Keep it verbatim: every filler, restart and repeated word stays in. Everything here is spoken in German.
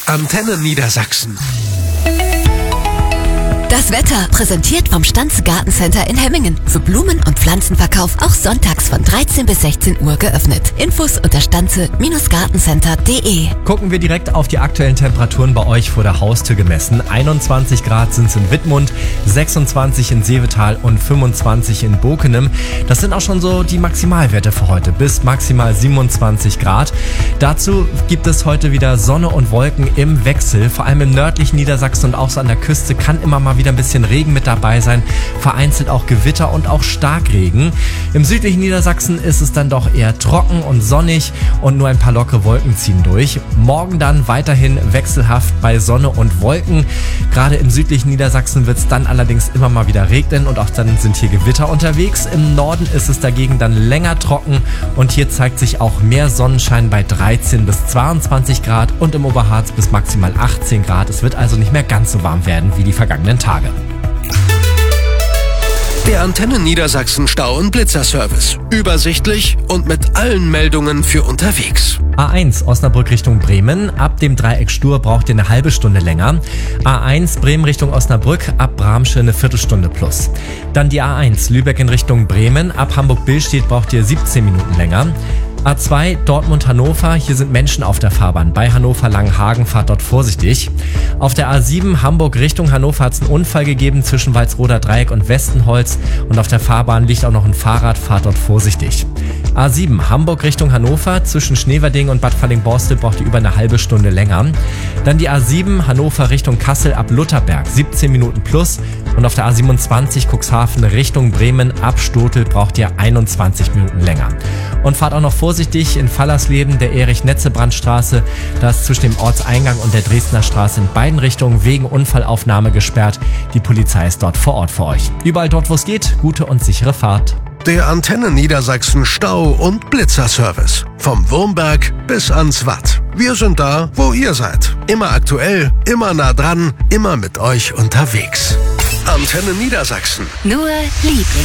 Antenne Niedersachsen. Das Wetter, präsentiert vom Stanze Gartencenter in Hemmingen. Für Blumen- und Pflanzenverkauf auch sonntags von dreizehn bis sechzehn Uhr geöffnet. Infos unter stanze Gartencenter punkt de. Gucken wir direkt auf die aktuellen Temperaturen bei euch vor der Haustür gemessen. einundzwanzig Grad sind es in Wittmund, sechsundzwanzig in Seevetal und fünfundzwanzig in Bokenem. Das sind auch schon so die Maximalwerte für heute, bis maximal siebenundzwanzig Grad. Dazu gibt es heute wieder Sonne und Wolken im Wechsel. Vor allem im nördlichen Niedersachsen und auch so an der Küste kann immer mal wieder ein bisschen Regen mit dabei sein, vereinzelt auch Gewitter und auch Starkregen. Im südlichen Niedersachsen ist es dann doch eher trocken und sonnig und nur ein paar lockere Wolken ziehen durch. Morgen dann weiterhin wechselhaft bei Sonne und Wolken. Gerade im südlichen Niedersachsen wird es dann allerdings immer mal wieder regnen und auch dann sind hier Gewitter unterwegs. Im Norden ist es dagegen dann länger trocken und hier zeigt sich auch mehr Sonnenschein bei dreizehn bis zweiundzwanzig Grad und im Oberharz bis maximal achtzehn Grad. Es wird also nicht mehr ganz so warm werden wie die vergangenen Tage. Der Antenne Niedersachsen Stau- und Blitzerservice. Übersichtlich und mit allen Meldungen für unterwegs. A eins Osnabrück Richtung Bremen. Ab dem Dreieck Stur braucht ihr eine halbe Stunde länger. A eins Bremen Richtung Osnabrück. Ab Bramsche eine Viertelstunde plus. Dann die A eins Lübeck in Richtung Bremen. Ab Hamburg-Billstedt braucht ihr siebzehn Minuten länger. A zwei Dortmund-Hannover, hier sind Menschen auf der Fahrbahn. Bei Hannover-Langenhagen, fahrt dort vorsichtig. Auf der A sieben Hamburg Richtung Hannover hat es einen Unfall gegeben zwischen Walsroder Dreieck und Westenholz. Und auf der Fahrbahn liegt auch noch ein Fahrrad, fahrt dort vorsichtig. A sieben Hamburg Richtung Hannover, zwischen Schneverding und Bad Falling-Borstel braucht ihr über eine halbe Stunde länger. Dann die A sieben Hannover Richtung Kassel ab Lutherberg, siebzehn Minuten plus. Und auf der A siebenundzwanzig Cuxhaven Richtung Bremen ab Stotel braucht ihr einundzwanzig Minuten länger. Und fahrt auch noch vorsichtig in Fallersleben, der Erich-Netzebrand-Straße. Da ist zwischen dem Ortseingang und der Dresdner Straße in beiden Richtungen wegen Unfallaufnahme gesperrt. Die Polizei ist dort vor Ort für euch. Überall dort, wo es geht, gute und sichere Fahrt. Der Antenne Niedersachsen Stau- und Blitzerservice. Vom Wurmberg bis ans Watt. Wir sind da, wo ihr seid. Immer aktuell, immer nah dran, immer mit euch unterwegs. Antenne Niedersachsen. Nur Liebling.